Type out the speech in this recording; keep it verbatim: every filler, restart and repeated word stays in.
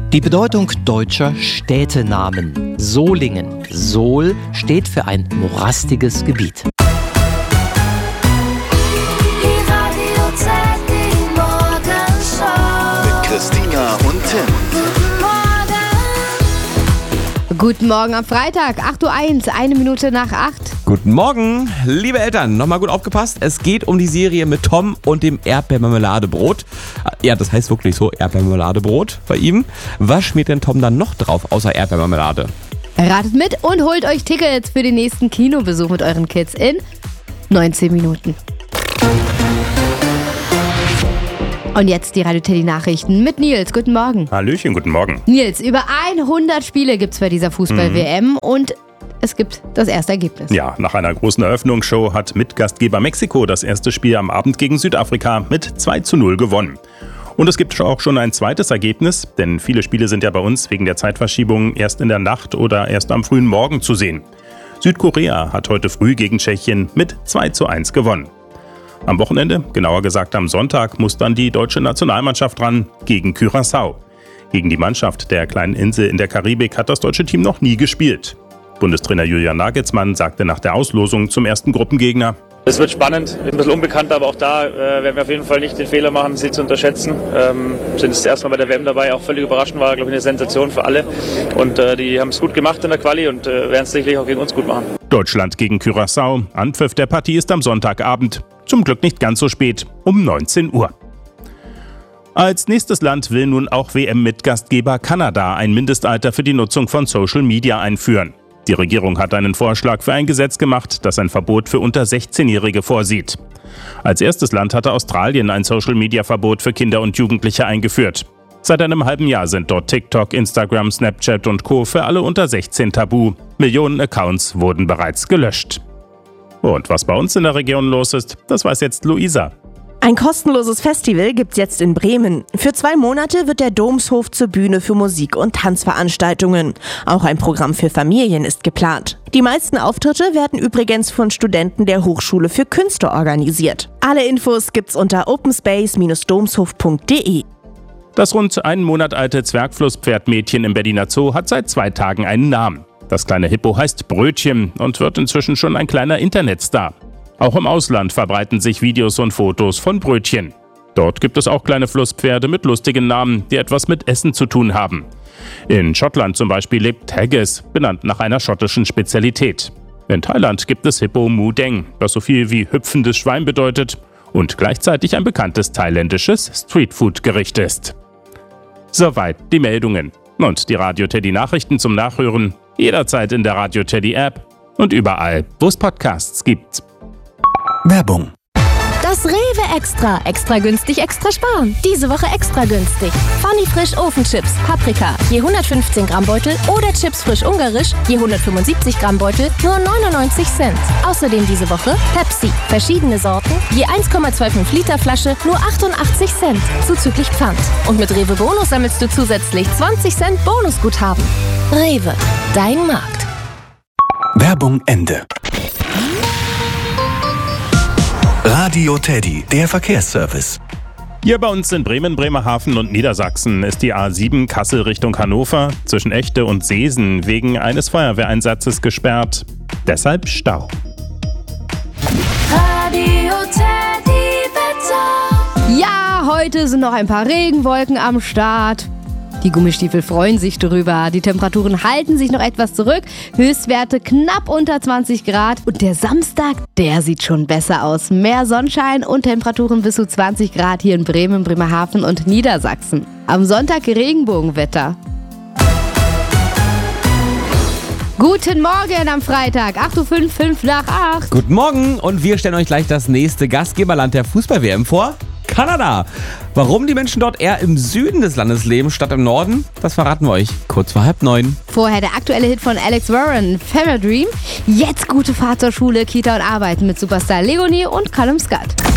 Die Bedeutung deutscher Städtenamen. Solingen. Sol steht für ein morastiges Gebiet. Christina und Tim. Guten Morgen am Freitag, acht Uhr eins, eine Minute nach acht. Guten Morgen, liebe Eltern, nochmal gut aufgepasst. Es geht um die Serie mit Tom und dem Erdbeermarmeladebrot. Ja, das heißt wirklich so, Erdbeermarmeladebrot bei ihm. Was schmiert denn Tom dann noch drauf, außer Erdbeermarmelade? Ratet mit und holt euch Tickets für den nächsten Kinobesuch mit euren Kids in neunzehn Minuten. Und jetzt die Radio Teddy Nachrichten mit Nils. Guten Morgen. Hallöchen, guten Morgen. Nils, über hundert Spiele gibt es bei dieser Fußball-W M mhm. und es gibt das erste Ergebnis. Ja, nach einer großen Eröffnungsshow hat Mitgastgeber Mexiko das erste Spiel am Abend gegen Südafrika mit zwei zu null gewonnen. Und es gibt auch schon ein zweites Ergebnis, denn viele Spiele sind ja bei uns wegen der Zeitverschiebung erst in der Nacht oder erst am frühen Morgen zu sehen. Südkorea hat heute früh gegen Tschechien mit zwei zu eins gewonnen. Am Wochenende, genauer gesagt am Sonntag, muss dann die deutsche Nationalmannschaft ran gegen Curaçao. Gegen die Mannschaft der kleinen Insel in der Karibik hat das deutsche Team noch nie gespielt. Bundestrainer Julian Nagelsmann sagte nach der Auslosung zum ersten Gruppengegner: Es wird spannend, ein bisschen unbekannt, aber auch da äh, werden wir auf jeden Fall nicht den Fehler machen, sie zu unterschätzen. Ähm, sind das erste Mal bei der W M dabei, auch völlig überraschend, war, glaube ich, eine Sensation für alle. Und äh, die haben es gut gemacht in der Quali und äh, werden es sicherlich auch gegen uns gut machen. Deutschland gegen Curaçao. Anpfiff der Partie ist am Sonntagabend. Zum Glück nicht ganz so spät, um neunzehn Uhr. Als nächstes Land will nun auch W M-Mitgastgeber Kanada ein Mindestalter für die Nutzung von Social Media einführen. Die Regierung hat einen Vorschlag für ein Gesetz gemacht, das ein Verbot für unter sechzehnjährige vorsieht. Als erstes Land hatte Australien ein Social-Media-Verbot für Kinder und Jugendliche eingeführt. Seit einem halben Jahr sind dort TikTok, Instagram, Snapchat und Co. für alle unter sechzehn tabu. Millionen Accounts wurden bereits gelöscht. Und was bei uns in der Region los ist, das weiß jetzt Luisa. Ein kostenloses Festival gibt's jetzt in Bremen. Für zwei Monate wird der Domshof zur Bühne für Musik- und Tanzveranstaltungen. Auch ein Programm für Familien ist geplant. Die meisten Auftritte werden übrigens von Studenten der Hochschule für Künste organisiert. Alle Infos gibt's unter openspace Bindestrich domshof punkt de. Das rund einen Monat alte Zwergflusspferdmädchen im Berliner Zoo hat seit zwei Tagen einen Namen. Das kleine Hippo heißt Brötchen und wird inzwischen schon ein kleiner Internetstar. Auch im Ausland verbreiten sich Videos und Fotos von Brötchen. Dort gibt es auch kleine Flusspferde mit lustigen Namen, die etwas mit Essen zu tun haben. In Schottland zum Beispiel lebt Haggis, benannt nach einer schottischen Spezialität. In Thailand gibt es Hippo Mu Deng, das so viel wie hüpfendes Schwein bedeutet und gleichzeitig ein bekanntes thailändisches Streetfood-Gericht ist. Soweit die Meldungen. Und die Radio Teddy Nachrichten zum Nachhören jederzeit in der Radio Teddy App und überall, wo es Podcasts gibt. Werbung. Das Rewe Extra. Extra günstig, extra sparen. Diese Woche extra günstig. Funny Frisch Ofenchips, Paprika, je hundertfünfzehn Gramm Beutel oder Chips frisch ungarisch, je hundertfünfundsiebzig Gramm Beutel, nur neunundneunzig Cent. Außerdem diese Woche Pepsi, verschiedene Sorten, je eins Komma fünfundzwanzig Liter Flasche, nur achtundachtzig Cent, zuzüglich Pfand. Und mit Rewe Bonus sammelst du zusätzlich zwanzig Cent Bonusguthaben. Rewe, dein Markt. Werbung Ende. Radio Teddy, der Verkehrsservice. Hier bei uns in Bremen, Bremerhaven und Niedersachsen ist die A sieben Kassel Richtung Hannover zwischen Echte und Seesen wegen eines Feuerwehreinsatzes gesperrt. Deshalb Stau. Radio Teddy Wetter. Ja, heute sind noch ein paar Regenwolken am Start. Die Gummistiefel freuen sich drüber. Die Temperaturen halten sich noch etwas zurück. Höchstwerte knapp unter zwanzig Grad. Und der Samstag, der sieht schon besser aus. Mehr Sonnenschein und Temperaturen bis zu zwanzig Grad hier in Bremen, Bremerhaven und Niedersachsen. Am Sonntag Regenbogenwetter. Guten Morgen am Freitag, acht Uhr fünf, fünf nach acht. Guten Morgen und wir stellen euch gleich das nächste Gastgeberland der Fußball-W M vor. Kanada. Warum die Menschen dort eher im Süden des Landes leben statt im Norden, das verraten wir euch kurz vor halb neun. Vorher der aktuelle Hit von Alex Warren, Fever Dream. Jetzt gute Fahrt zur Schule, Kita und Arbeiten mit Superstar Leonie und Callum Scott.